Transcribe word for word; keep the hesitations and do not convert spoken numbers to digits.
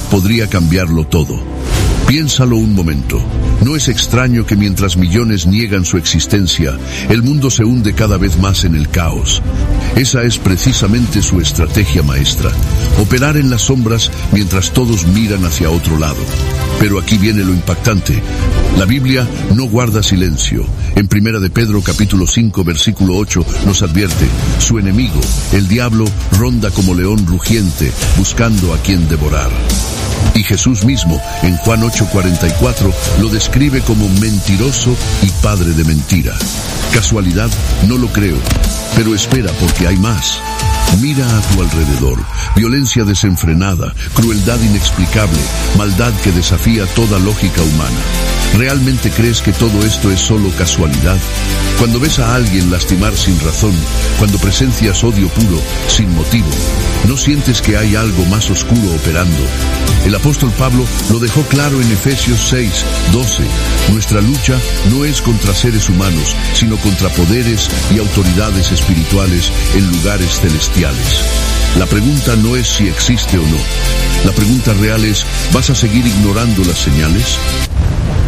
podría cambiarlo todo. Piénsalo un momento. No es extraño que mientras millones niegan su existencia, el mundo se hunde cada vez más en el caos. Esa es precisamente su estrategia maestra, operar en las sombras mientras todos miran hacia otro lado. Pero aquí viene lo impactante. La Biblia no guarda silencio. En Primera de Pedro capítulo cinco versículo ocho nos advierte: su enemigo, el diablo, ronda como león rugiente, buscando a quien devorar. Y Jesús mismo, en Juan ocho cuarenta y cuatro, lo describe como mentiroso y padre de mentira. ¿Casualidad? No lo creo. Pero espera, porque hay más. Mira a tu alrededor: violencia desenfrenada, crueldad inexplicable, maldad que desafía toda lógica humana. ¿Realmente crees que todo esto es solo casualidad? Cuando ves a alguien lastimar sin razón, cuando presencias odio puro, sin motivo, ¿no sientes que hay algo más oscuro operando? El apóstol Pablo lo dejó claro en Efesios seis doce. Nuestra lucha no es contra seres humanos, sino contra poderes y autoridades espirituales en lugares celestiales. La pregunta no es si existe o no. La pregunta real es: ¿vas a seguir ignorando las señales?